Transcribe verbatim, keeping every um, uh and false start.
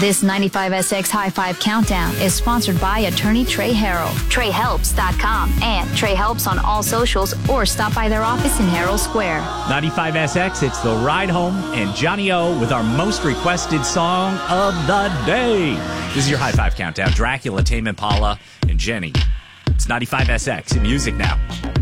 This ninety-five S X High Five Countdown is sponsored by attorney Trey Harrell, trey helps dot com, and Trey Helps on all socials, or stop by their office in Herald Square. ninety-five S X, it's The Ride Home, and Johnny O with our most requested song of the day. This is your High Five Countdown. Dracula, Tame Impala, and Jenny. It's ninety-five S X in music now.